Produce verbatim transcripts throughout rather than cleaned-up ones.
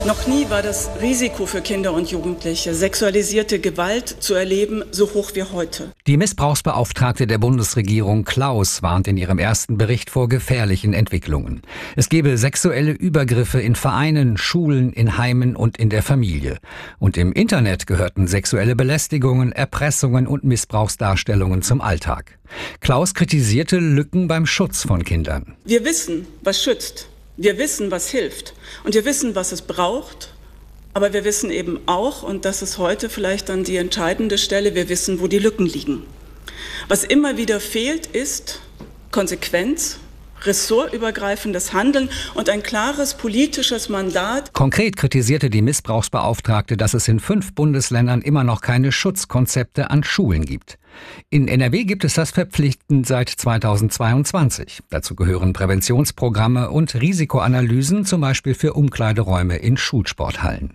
Noch nie war das Risiko für Kinder und Jugendliche, sexualisierte Gewalt zu erleben, so hoch wie heute. Die Missbrauchsbeauftragte der Bundesregierung Klaus warnt in ihrem ersten Bericht vor gefährlichen Entwicklungen. Es gebe sexuelle Übergriffe in Vereinen, Schulen, in Heimen und in der Familie. Und im Internet gehörten sexuelle Belästigungen, Erpressungen und Missbrauchsdarstellungen zum Alltag. Klaus kritisierte Lücken beim Schutz von Kindern. Wir wissen, was schützt. Wir wissen, was hilft und wir wissen, was es braucht, aber wir wissen eben auch, und das ist heute vielleicht dann die entscheidende Stelle, wir wissen, wo die Lücken liegen. Was immer wieder fehlt, ist Konsequenz, ressortübergreifendes Handeln und ein klares politisches Mandat. Konkret kritisierte die Missbrauchsbeauftragte, dass es in fünf Bundesländern immer noch keine Schutzkonzepte an Schulen gibt. In N R W gibt es das verpflichtend seit zweitausendzweiundzwanzig. Dazu gehören Präventionsprogramme und Risikoanalysen, zum Beispiel für Umkleideräume in Schulsporthallen.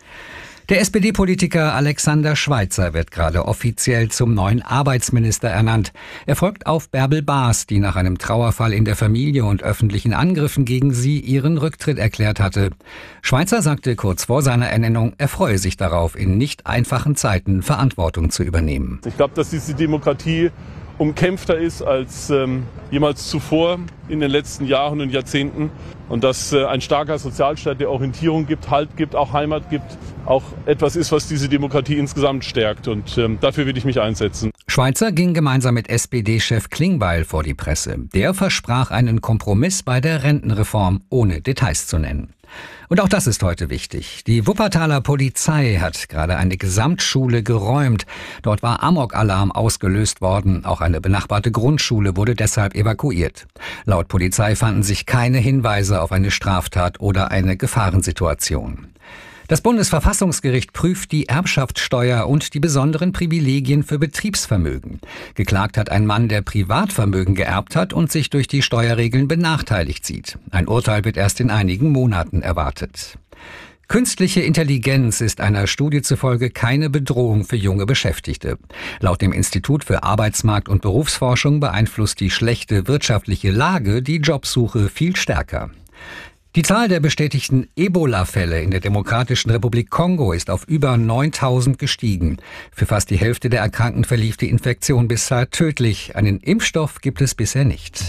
Der S P D-Politiker Alexander Schweitzer wird gerade offiziell zum neuen Arbeitsminister ernannt. Er folgt auf Bärbel Baas, die nach einem Trauerfall in der Familie und öffentlichen Angriffen gegen sie ihren Rücktritt erklärt hatte. Schweitzer sagte kurz vor seiner Ernennung, er freue sich darauf, in nicht einfachen Zeiten Verantwortung zu übernehmen. Ich glaube, dass diese Demokratie umkämpfter ist als ähm, jemals zuvor in den letzten Jahren und Jahrzehnten. Und dass äh, ein starker Sozialstaat, der Orientierung gibt, Halt gibt, auch Heimat gibt, auch etwas ist, was diese Demokratie insgesamt stärkt. Und ähm, dafür will ich mich einsetzen. Schweitzer ging gemeinsam mit S P D-Chef Klingbeil vor die Presse. Der versprach einen Kompromiss bei der Rentenreform, ohne Details zu nennen. Und auch das ist heute wichtig. Die Wuppertaler Polizei hat gerade eine Gesamtschule geräumt. Dort war Amok-Alarm ausgelöst worden. Auch eine benachbarte Grundschule wurde deshalb evakuiert. Laut Polizei fanden sich keine Hinweise auf eine Straftat oder eine Gefahrensituation. Das Bundesverfassungsgericht prüft die Erbschaftssteuer und die besonderen Privilegien für Betriebsvermögen. Geklagt hat ein Mann, der Privatvermögen geerbt hat und sich durch die Steuerregeln benachteiligt sieht. Ein Urteil wird erst in einigen Monaten erwartet. Künstliche Intelligenz ist einer Studie zufolge keine Bedrohung für junge Beschäftigte. Laut dem Institut für Arbeitsmarkt- und Berufsforschung beeinflusst die schlechte wirtschaftliche Lage die Jobsuche viel stärker. Die Zahl der bestätigten Ebola-Fälle in der Demokratischen Republik Kongo ist auf über neuntausend gestiegen. Für fast die Hälfte der Erkrankten verlief die Infektion bisher tödlich. Einen Impfstoff gibt es bisher nicht.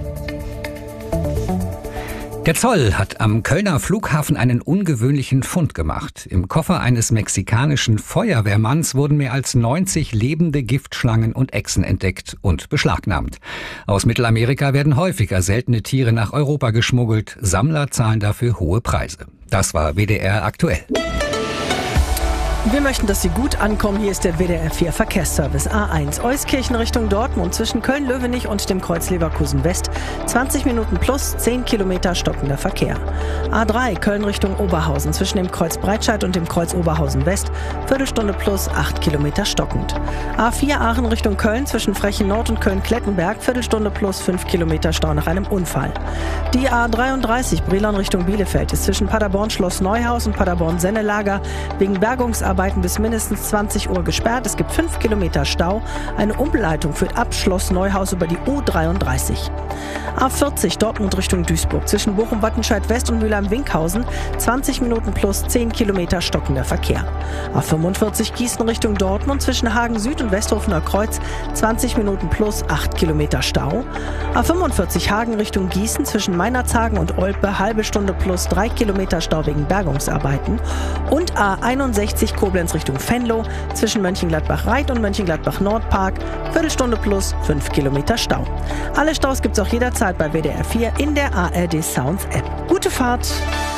Der Zoll hat am Kölner Flughafen einen ungewöhnlichen Fund gemacht. Im Koffer eines mexikanischen Feuerwehrmanns wurden mehr als neunzig lebende Giftschlangen und Echsen entdeckt und beschlagnahmt. Aus Mittelamerika werden häufiger seltene Tiere nach Europa geschmuggelt. Sammler zahlen dafür hohe Preise. Das war W D R aktuell. Wir möchten, dass Sie gut ankommen. Hier ist der W D R vier Verkehrsservice. A eins Euskirchen Richtung Dortmund zwischen Köln-Löwenich und dem Kreuz Leverkusen West. zwanzig Minuten plus zehn Kilometer stockender Verkehr. A drei Köln Richtung Oberhausen zwischen dem Kreuz Breitscheid und dem Kreuz Oberhausen West. Viertelstunde plus acht Kilometer stockend. A vier Aachen Richtung Köln zwischen Frechen Nord und Köln-Klettenberg. Viertelstunde plus fünf Kilometer Stau nach einem Unfall. Die A dreiunddreißig Brilon Richtung Bielefeld ist zwischen Paderborn Schloss Neuhaus und Paderborn Sennelager wegen Bergungsarbeiten bis mindestens zwanzig Uhr gesperrt. Es gibt fünf Kilometer Stau. Eine Umleitung führt ab Schloss Neuhaus über die U dreiunddreißig. A vierzig Dortmund Richtung Duisburg zwischen Bochum-Wattenscheid West und Mülheim-Winkhausen. zwanzig Minuten plus zehn Kilometer stockender Verkehr. A fünfundvierzig Gießen Richtung Dortmund zwischen Hagen Süd und Westhofener Kreuz. zwanzig Minuten plus acht Kilometer Stau. A fünfundvierzig Hagen Richtung Gießen zwischen Meinerzhagen und Olpe. Halbe Stunde plus drei Kilometer Stau wegen Bergungsarbeiten. Und A einundsechzig Koblenz Richtung Venlo zwischen Mönchengladbach-Reit und Mönchengladbach-Nordpark. Viertelstunde plus fünf Kilometer Stau. Alle Staus gibt's auch jederzeit bei W D R vier in der A R D Sounds App. Gute Fahrt!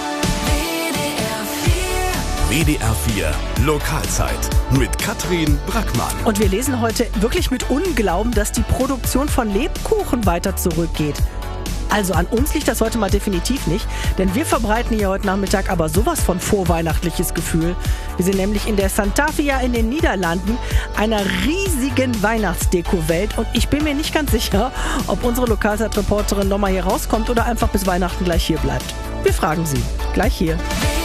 W D R vier Lokalzeit mit Katrin Brackmann. Und wir lesen heute wirklich mit Unglauben, dass die Produktion von Lebkuchen weiter zurückgeht. Also an uns liegt das heute mal definitiv nicht, denn wir verbreiten hier heute Nachmittag aber sowas von vorweihnachtliches Gefühl. Wir sind nämlich in der Santa Via in den Niederlanden, einer riesigen Weihnachtsdeko-Welt, und ich bin mir nicht ganz sicher, ob unsere Lokalzeitreporterin nochmal hier rauskommt oder einfach bis Weihnachten gleich hier bleibt. Wir fragen sie, gleich hier.